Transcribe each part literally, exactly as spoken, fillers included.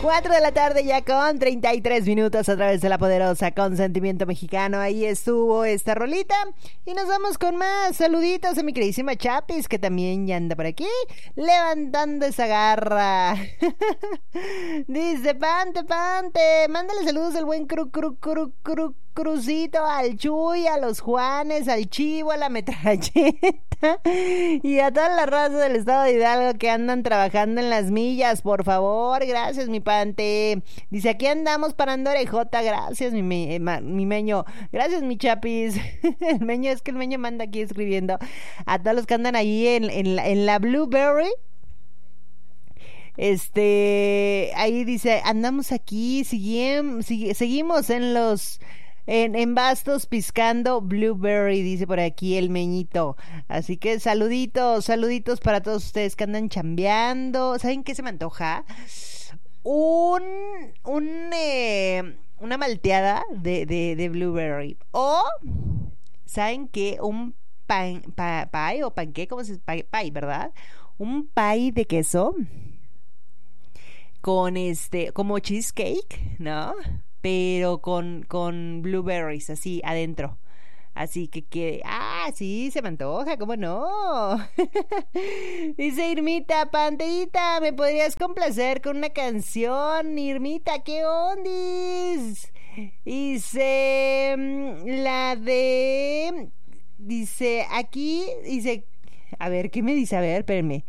cuatro de la tarde ya con treinta y tres minutos a través de la poderosa Consentimiento Mexicano. Ahí estuvo esta rolita y nos vamos con más saluditos a mi queridísima Chapis, que también ya anda por aquí levantando esa garra. Dice: Pante, Pante, mándale saludos al buen cru, cru, cru, cru, Crucito, al Chuy, a los Juanes, al Chivo, a la Metralleta y a toda la raza del estado de Hidalgo que andan trabajando en las millas, por favor. Gracias, mi Pante. Dice: aquí andamos parando orejota. Gracias, mi, me, mi Meño. Gracias, mi Chapis. El Meño, es que el Meño manda aquí escribiendo a todos los que andan ahí en, en, la, en la Blueberry. Este, ahí dice: andamos aquí, seguim, sigue, seguimos en los... En, en Bastos piscando blueberry, dice por aquí el Meñito. Así que saluditos, saluditos para todos ustedes que andan chambeando. ¿Saben qué se me antoja? Un, un, eh, una malteada de, de, de blueberry. O, ¿saben qué? Un pan, pa, pie o panqué, ¿cómo se dice? Pie, pie, ¿verdad? Un pie de queso con este, como cheesecake, ¿no? Pero con, con blueberries así adentro. Así que que... Ah, sí, se me antoja, ¿cómo no? Dice Irmita: Panterita, ¿me podrías complacer con una canción? Irmita, ¿qué ondis? Dice... La de... Dice, aquí... Dice... A ver, ¿qué me dice? A ver, espérenme.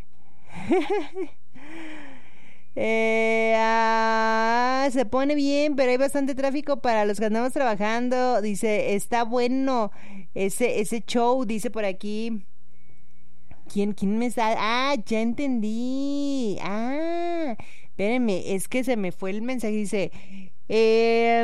Eh, ah, se pone bien, pero hay bastante tráfico para los que andamos trabajando. Dice: está bueno ese, ese show, dice por aquí. ¿Quién, quién me está? Ah, ya entendí. Ah, espérenme, es que se me fue el mensaje. Dice... Eh...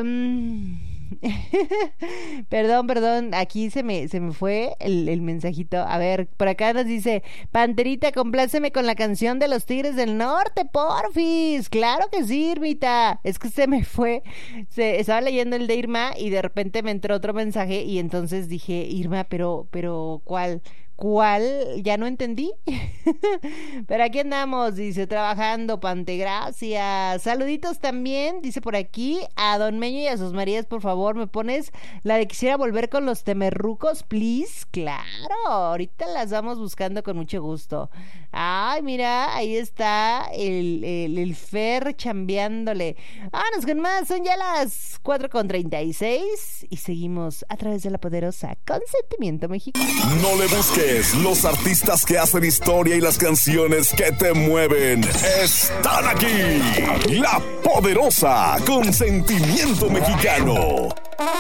perdón, perdón, aquí se me, se me fue el, el mensajito. A ver, por acá nos dice: Panterita, compláceme con la canción de los Tigres del Norte, porfis. Claro que sí, Irmita. Es que se me fue, se, estaba leyendo el de Irma y de repente me entró otro mensaje y entonces dije: Irma, pero, pero, ¿cuál? ¿Cuál? Ya no entendí. Pero aquí andamos, dice, trabajando, Pante, gracias. Saluditos también, dice por aquí, a Don Meño y a sus Marías, por favor, ¿me pones la de Quisiera Volver con los Temerrucos, please? Claro, ahorita las vamos buscando con mucho gusto. Ay, mira, ahí está el, el, el Fer chambeándole. Vámonos con más, son ya las cuatro con treinta y seis y seguimos a través de la poderosa Consentimiento Mexicano. No le busques. Los artistas que hacen historia y las canciones que te mueven están aquí. La poderosa Consentimiento Mexicano.